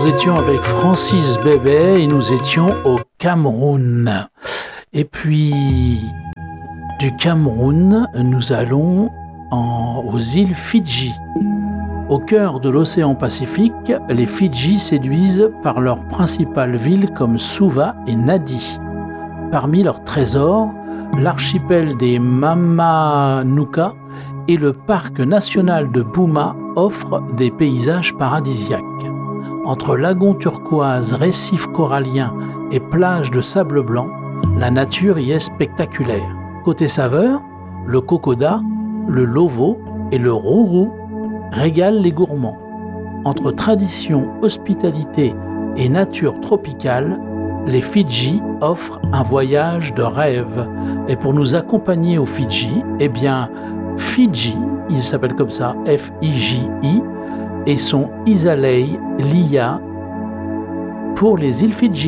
étions avec Francis Bébé et nous étions au Cameroun. Et puis, du Cameroun, nous allons aux îles Fidji. Au cœur de l'océan Pacifique, les Fidji séduisent par leurs principales villes comme Suva et Nadi. Parmi leurs trésors, l'archipel des Mamanuca et le parc national de Bouma offrent des paysages paradisiaques. Entre lagons turquoises, récifs coralliens et plages de sable blanc, la nature y est spectaculaire. Côté saveur, le kokoda, le lovo et le rourou régalent les gourmands. Entre tradition, hospitalité et nature tropicale, les Fidji offrent un voyage de rêve. Et pour nous accompagner aux Fidji, Fidji, il s'appelle comme ça, F-I-J-I, et son Isalei Lia pour les îles Fidji.